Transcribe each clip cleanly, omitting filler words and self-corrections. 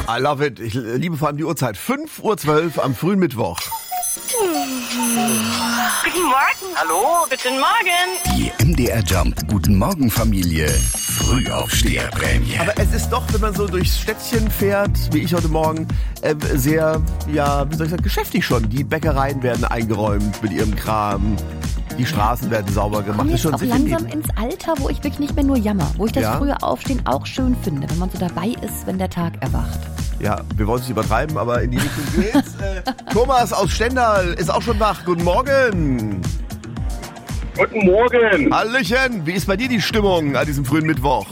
I love it. Ich liebe vor allem die Uhrzeit. 5:12 Uhr am frühen Mittwoch. Guten Morgen. Hallo, guten Morgen. Die MDR Jump Guten Morgen Familie Frühaufsteherprämie. Aber es ist doch, wenn man so durchs Städtchen fährt, wie ich heute Morgen, sehr, ja, wie soll ich sagen, geschäftig schon. Die Bäckereien werden eingeräumt mit ihrem Kram. Die Straßen werden sauber gemacht. Ich Ist schon komme jetzt auch langsam ins Alter, wo ich wirklich nicht mehr nur jammer. Wo ich das frühe Aufstehen auch schön finde, wenn man so dabei ist, wenn der Tag erwacht. Ja, wir wollen es nicht übertreiben, aber in die Richtung geht's. Thomas aus Stendal ist auch schon wach. Guten Morgen. Guten Morgen. Hallöchen. Wie ist bei dir die Stimmung an diesem frühen Mittwoch?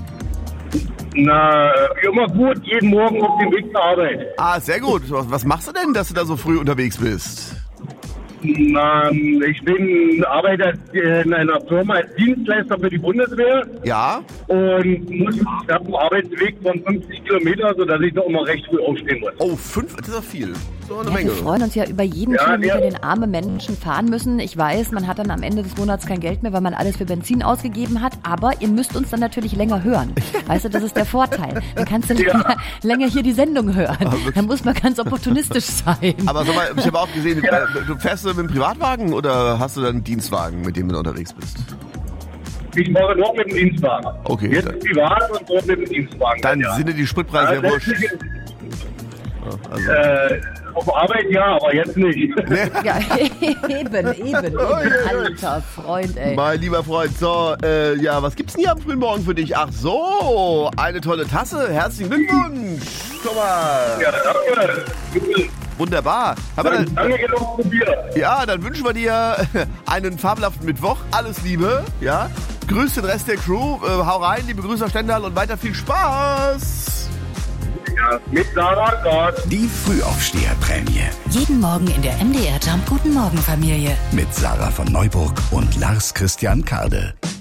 Na, immer gut, jeden Morgen auf dem Weg zur Arbeit. Ah, sehr gut. Was machst du denn, dass du da so früh unterwegs bist? Na, ich arbeite in einer Firma als Dienstleister für die Bundeswehr. Ja. Und ich habe einen Arbeitsweg von 50 Kilometer, sodass ich da immer recht früh aufstehen muss. Oh, 5, das ist doch viel. So eine Ja, Menge. wir freuen uns ja über jeden Kilometer, den arme Menschen fahren müssen. Ich weiß, man hat dann am Ende des Monats kein Geld mehr, weil man alles für Benzin ausgegeben hat. Aber ihr müsst uns dann natürlich länger hören. Weißt du, das ist der Vorteil. Dann kannst du länger hier die Sendung hören. Dann muss man ganz opportunistisch sein. Aber sag mal, ich habe auch gesehen, du fährst mit einem Privatwagen oder hast du dann einen Dienstwagen, mit dem du unterwegs bist? Ich fahre noch mit dem Dienstwagen. Okay. Jetzt privat und dort mit dem Dienstwagen. Dann sind dir die Spritpreise ja wurscht. Auf Arbeit ja, aber jetzt nicht. Ja, eben. Alter Freund, ey. Mein lieber Freund, so, was gibt's denn hier am frühen Morgen für dich? Ach so, eine tolle Tasse. Herzlichen Glückwunsch, Thomas. Ja, danke. Wunderbar. Danke genug zu dir. Ja, dann wünschen wir dir einen fabelhaften Mittwoch. Alles Liebe, ja. Grüß den Rest der Crew. Hau rein, liebe Grüße aus Stendal und weiter viel Spaß. Ja, mit Sarah Gott. Die Frühaufsteherprämie Jeden Morgen in der MDR Jump Guten Morgen Familie. mit Sarah von Neuburg und Lars Christian Karde.